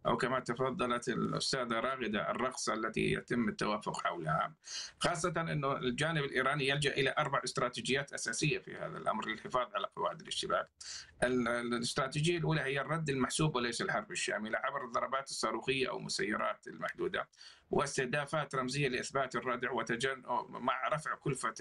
أو كما تفضلت الأستاذة راغدة الرقصة التي يتم التوافق حولها، خاصة أنه الجانب الإيراني يلجأ إلى 4 استراتيجيات أساسية في هذا الأمر للحفاظ على قواعد الاشتباك. الاستراتيجية الأولى هي الرد المحسوب وليس الحرب الشاملة عبر الضربات الصاروخية أو مسيرات المحدودة، واستهدافات رمزية لإثبات الردع مع رفع كلفة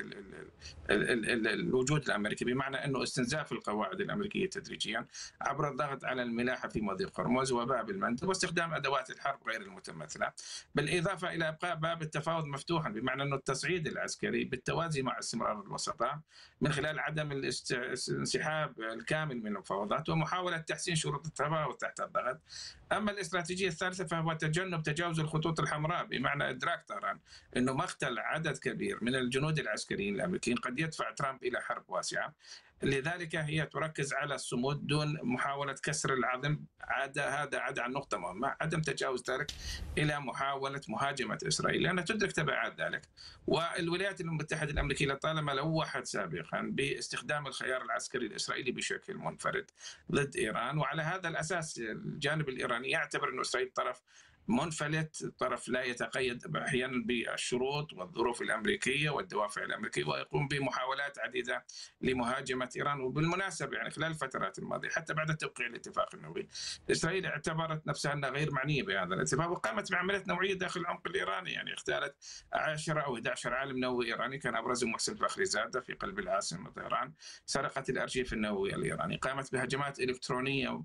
الوجود الأمريكي، بمعنى أنه استنزاف القواعد الأمريكية تدريجيا عبر الضغط على الملاحة في مضيق هرمز وباب المندب واستخدام أدوات الحرب غير المتمثلة، بالإضافة إلى إبقاء باب التفاوض مفتوحا، بمعنى أنه التصعيد العسكري بالتوازي مع استمرار الوسطاء من خلال عدم الانسحاب الكامل من المفاوضات ومحاولة تحسين شروط التفاوض تحت الضغط. أما الاستراتيجية الثالثة فهو تجنب تجاوز الخطوط الحمراء، بمعنى إدراك طهران أنه مقتل عدد كبير من الجنود العسكريين الأمريكيين قد يدفع ترامب إلى حرب واسعة. لذلك هي تركز على الصمود دون محاولة كسر العظم. هذا عاد عن نقطة مهمة، عدم تجاوز ذلك إلى محاولة مهاجمة إسرائيل، لأنها تدرك تبعات ذلك. والولايات المتحدة الأمريكية لطالما لوحت سابقا باستخدام الخيار العسكري الإسرائيلي بشكل منفرد ضد إيران، وعلى هذا الأساس الجانب الإيراني يعتبر أن إسرائيل طرف منفلت، طرف لا يتقيد احيانا بالشروط والظروف الامريكيه والدوافع الامريكيه، ويقوم بمحاولات عديده لمهاجمه ايران. وبالمناسبه يعني خلال الفترات الماضيه حتى بعد توقيع الاتفاق النووي، اسرائيل اعتبرت نفسها انها غير معنيه بهذا الاتفاق، وقامت بعمليات نوعيه داخل العمق الايراني. يعني اغتالت 10 او 11 عالم نووي ايراني، كان ابرزهم محسن فخري زاده في قلب العاصمه طهران، سرقت الارشيف النووي الايراني، قامت بهجمات الكترونيه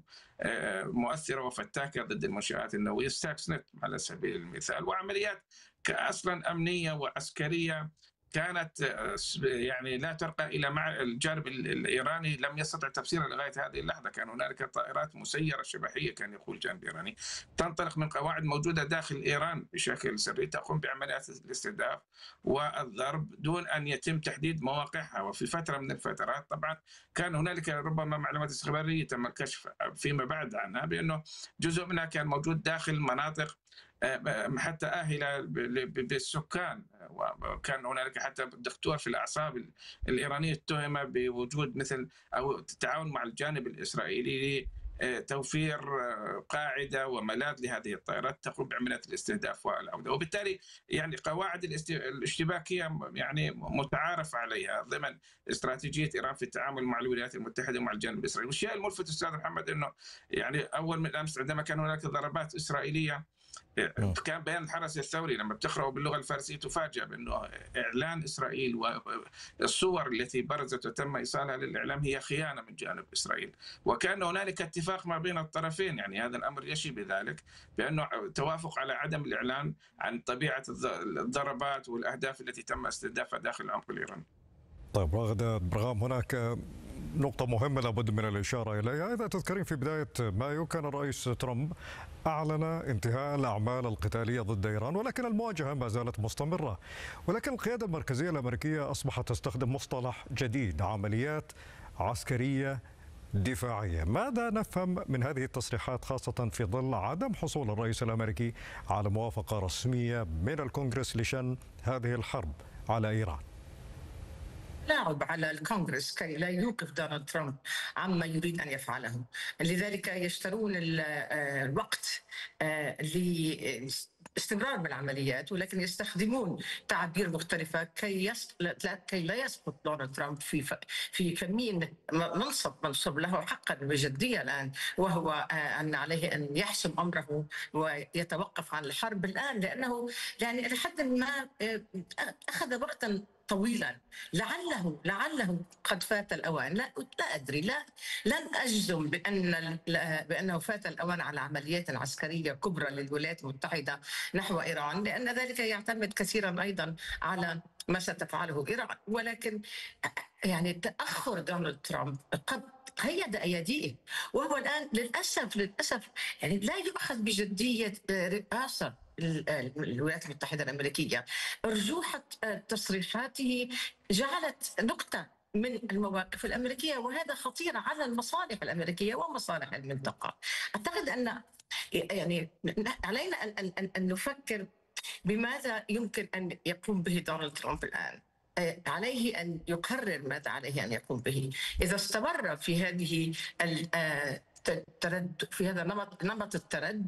مؤثره وفتاكه ضد المنشات النوويه، ستاكسنت على سبيل المثال، وعمليات اصلا امنيه وعسكريه كانت يعني لا ترقى الى مع الجانب الايراني لم يستطع تفسيرها لغايه هذه اللحظه. كان هنالك طائرات مسيره شبحيه، كان يقول الجانب الايراني، تنطلق من قواعد موجوده داخل ايران بشكل سري، تقوم بعمليات الاستهداف والضرب دون ان يتم تحديد مواقعها. وفي فتره من الفترات طبعا كان هنالك ربما معلومات استخباريه تم الكشف فيما بعد عنها بانه جزء منها كان موجود داخل مناطق حتى آهلة بالسكان، وكان هنالك حتى دكتور في الأعصاب الإيرانية اتهم بوجود مثل أو التعاون مع الجانب الإسرائيلي لتوفير قاعدة وملاذ لهذه الطائرات تقوم بعمليات الاستهداف والعودة. وبالتالي يعني قواعد الاشتباكية يعني متعارف عليها ضمن استراتيجية إيران في التعامل مع الولايات المتحدة ومع الجانب الإسرائيلي. والشيء الملفت أستاذ محمد أنه يعني أول من أمس عندما كان هناك ضربات إسرائيلية، كان بيان الحرس الثوري لما بتقرأه باللغة الفارسية تفاجأ بأنه إعلان إسرائيل والصور التي برزت وتم إيصالها للإعلام هي خيانة من جانب إسرائيل، وكان هنالك اتفاق ما بين الطرفين. يعني هذا الأمر يشي بذلك بأنه توافق على عدم الإعلان عن طبيعة الضربات والأهداف التي تم استهدافها داخل العمق الإيراني. طيب راغدة برغام، هناك نقطة مهمة لابد من الإشارة إليها. إذا تذكرين في بداية مايو كان الرئيس ترامب أعلن انتهاء الأعمال القتالية ضد إيران، ولكن المواجهة ما زالت مستمرة. ولكن القيادة المركزية الأمريكية أصبحت تستخدم مصطلح جديد، عمليات عسكرية دفاعية. ماذا نفهم من هذه التصريحات خاصة في ظل عدم حصول الرئيس الأمريكي على موافقة رسمية من الكونغرس لشن هذه الحرب على إيران؟ لاعب على الكونغرس كي لا يوقف دونالد ترامب عما يريد أن يفعله، لذلك يشترون الوقت لاستمرار بالعمليات، ولكن يستخدمون تعابير مختلفة كي لا يسقط دونالد ترامب في كمين منصب له حقا بجدية الآن، وهو أن عليه أن يحسم أمره ويتوقف عن الحرب الآن، لأنه يعني لحد ما أخذ وقتا طويلا. لعله قد فات الأوان، لا أدري، لن أجزم بأنه فات الأوان على عمليات عسكرية كبرى للولايات المتحدة نحو إيران، لأن ذلك يعتمد كثيرا أيضا على ما ستفعله إيران. ولكن يعني تأخر دونالد ترامب قد قيد أيديه، وهو الآن للأسف يعني لا يؤخذ بجدية رئاسة الولايات المتحدة الأمريكية. أرجوحة تصريحاته جعلت نقطة من المواقف الأمريكية، وهذا خطير على المصالح الأمريكية ومصالح المنطقة. أعتقد أن يعني علينا أن نفكر بماذا يمكن أن يقوم به دونالد ترامب الآن. عليه أن يقرر ماذا عليه أن يقوم به. إذا استمر في هذه التردد، في هذا نمط التردد